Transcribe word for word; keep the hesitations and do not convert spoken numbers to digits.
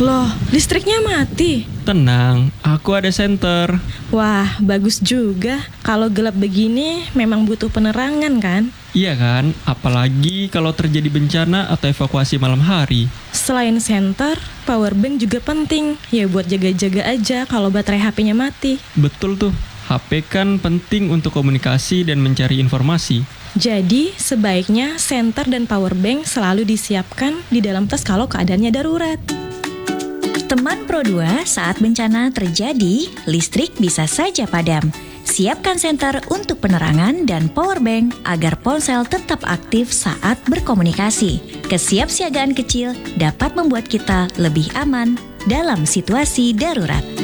Loh, listriknya mati? Tenang, aku ada senter. Wah, bagus juga. Kalau gelap begini memang butuh penerangan kan? Iya kan, apalagi kalau terjadi bencana atau evakuasi malam hari. Selain senter, power bank juga penting. Ya buat jaga-jaga aja kalau baterai H P-nya mati. Betul tuh, H P kan penting untuk komunikasi dan mencari informasi. Jadi, sebaiknya senter dan power bank selalu disiapkan di dalam tas kalau keadaannya darurat. Teman Pro dua, saat bencana terjadi, listrik bisa saja padam. Siapkan senter untuk penerangan dan power bank agar ponsel tetap aktif saat berkomunikasi. Kesiapsiagaan kecil dapat membuat kita lebih aman dalam situasi darurat.